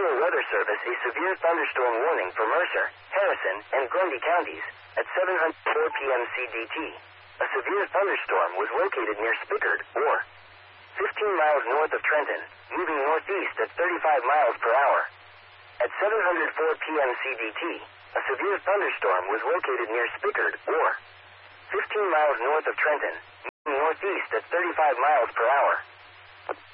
National Weather Service a severe thunderstorm warning for Mercer, Harrison, and Grundy counties at 7:04 p.m. CDT. A severe thunderstorm was located near Spickard, or 15 miles north of Trenton, moving northeast at 35 miles per hour. At 7:04 p.m. CDT, a severe thunderstorm was located near Spickard, or 15 miles north of Trenton, moving northeast at 35 miles per hour.